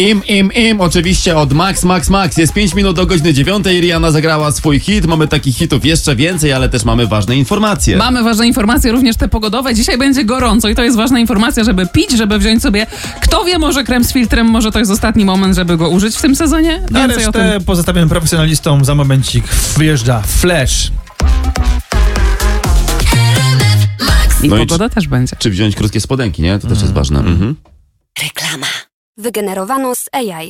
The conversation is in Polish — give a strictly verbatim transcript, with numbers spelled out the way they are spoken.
Im, im, im, oczywiście od Max, Max, Max. Jest pięć minut do godziny dziewiątej. Rihanna zagrała swój hit. Mamy takich hitów jeszcze więcej, ale też mamy ważne informacje. Mamy ważne informacje, również te pogodowe. Dzisiaj będzie gorąco i to jest ważna informacja, żeby pić, żeby wziąć sobie, kto wie, może krem z filtrem, może to jest ostatni moment, żeby go użyć w tym sezonie. A Więcej o tym. resztę pozostawiam profesjonalistom. Za momencik wjeżdża Flash. I No i pogoda też będzie. Czy wziąć krótkie spodenki, nie? To też jest ważne. Mhm. Reklama. Wygenerowano z A I.